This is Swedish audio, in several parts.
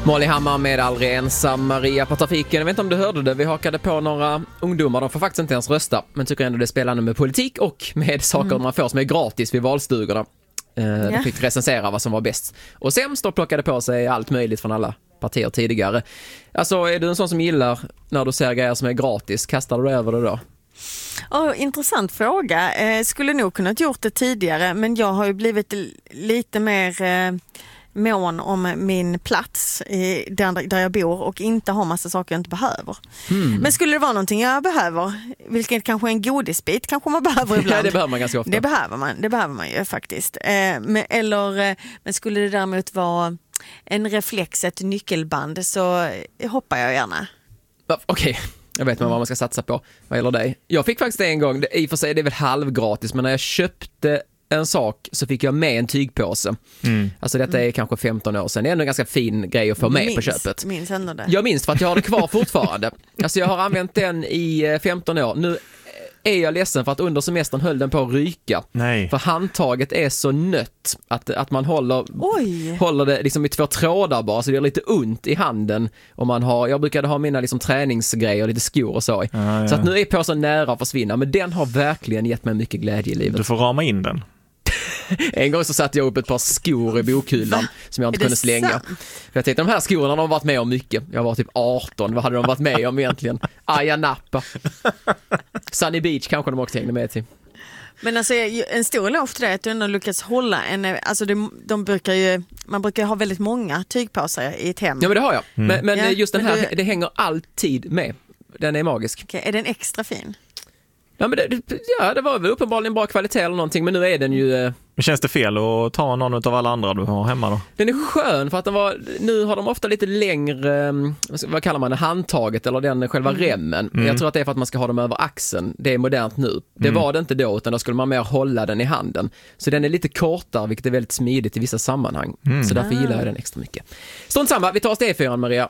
Molly Hammar med Aldrig ensam, Maria på trafiken. Jag vet inte om du hörde det, vi hakade på några ungdomar. De får faktiskt inte ens rösta, men tycker ändå det är spännande med politik och med saker man får som är gratis vid valstugorna. De fick recensera vad som var bäst. Och sämst då plockade på sig allt möjligt från alla partier tidigare. Alltså, är du en sån som gillar när du ser grejer som är gratis? Kastar du över det då? Intressant fråga. Skulle nog kunnat gjort det tidigare, men jag har ju blivit lite mer mån om min plats där jag bor och inte ha massa saker jag inte behöver. Men skulle det vara någonting jag behöver, vilket kanske är en godisbit, kanske man behöver ibland. Ja, det behöver man ganska ofta. Det behöver man ju faktiskt. Men skulle det däremot vara en reflex, ett nyckelband, så hoppar jag gärna. Okej. Jag vet vad man ska satsa på. Vad gäller dig? Jag fick faktiskt en gång, i och för sig det är väl halvgratis, men när jag köpte en sak så fick jag med en tygpåse. Alltså detta är kanske 15 år sedan. Det är ändå en ganska fin grej att få med på köpet. Minns ändå det. Jag minns för att jag har det kvar fortfarande. Alltså jag har använt den i 15 år. Nu är jag ledsen för att under semestern höll den på att ryka. Nej. För handtaget är så nött att man håller det liksom i 2 trådar bara, så det är lite ont i handen. Och jag brukade ha mina liksom träningsgrejer, lite skor och så. Ja. Så att nu är påsen nära att försvinna, men den har verkligen gett mig mycket glädje i livet. Du får rama in den. En gång så satte jag upp ett par skor i bokhyllan som jag inte kunde slänga. För jag tänkte, de här skorna de har varit med om mycket. Jag var typ 18, vad hade de varit med om egentligen? Ayia Napa. Sunny Beach kanske de också hängde med till. Men alltså en stor lov till det att du ändå lyckats hålla alltså man brukar ha väldigt många tygpåsar i ett hem. Ja, men det har jag. Men just den här, det hänger alltid med. Den är magisk. Okay, är den extra fin? Ja, men det var väl uppenbarligen bra kvalitet eller någonting, men nu är den ju... Känns det fel att ta någon av alla andra du har hemma då? Den är skön för att nu har de ofta lite längre, vad kallar man det, handtaget eller den själva remmen. Jag tror att det är för att man ska ha dem över axeln. Det är modernt nu. Det var det inte då, utan då skulle man mer hålla den i handen. Så den är lite kortare, vilket är väldigt smidigt i vissa sammanhang. Så därför gillar jag den extra mycket. Stånd samma, vi tar oss E4, Maria.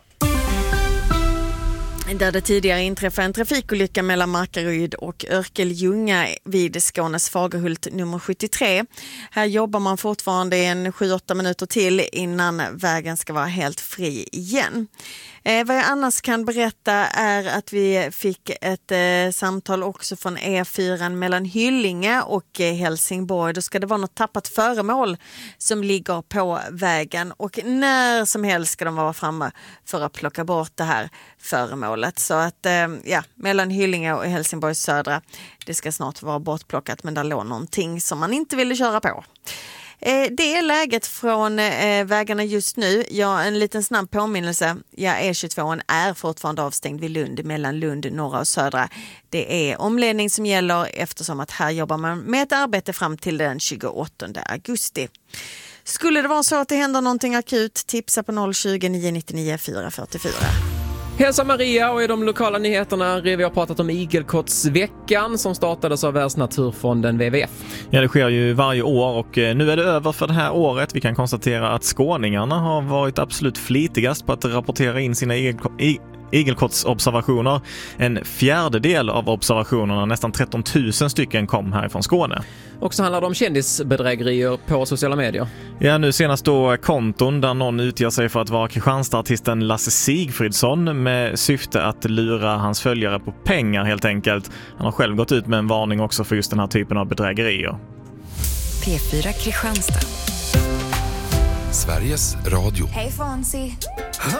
Där det tidigare inträffade en trafikolycka mellan Markaryd och Örkelljunga vid Skånes Fagerhult nummer 73. Här jobbar man fortfarande 7-8 minuter till innan vägen ska vara helt fri igen. Vad jag annars kan berätta är att vi fick ett samtal också från E4 mellan Hyllinge och Helsingborg. Då ska det vara något tappat föremål som ligger på vägen och när som helst ska de vara framme för att plocka bort det här föremålet. Så att mellan Hyllinge och Helsingborg södra, det ska snart vara bortplockat, men där låg någonting som man inte ville köra på. Det är läget från vägarna just nu. En liten snabb påminnelse. E22 är fortfarande avstängd vid Lund, mellan Lund, norra och södra. Det är omledning som gäller eftersom att här jobbar man med ett arbete fram till den 28 augusti. Skulle det vara så att det händer någonting akut, tipsa på 020 999 444. Hälsa Maria, och i de lokala nyheterna vi har pratat om igelkottsveckan som startades av Världsnaturfonden WWF. Ja, det sker ju varje år och nu är det över för det här året. Vi kan konstatera att skåningarna har varit absolut flitigast på att rapportera in sina igelkottsobservationer. En fjärdedel av observationerna, nästan 13 000 stycken, kom härifrån Skåne. Och så handlar det om kändisbedrägerier på sociala medier. Ja, nu senast då konton där någon utger sig för att vara Kristianstad-artisten Lasse Sigfridsson med syfte att lura hans följare på pengar helt enkelt. Han har själv gått ut med en varning också för just den här typen av bedrägerier. P4 Kristianstad. Sveriges Radio. Hej Fonsi.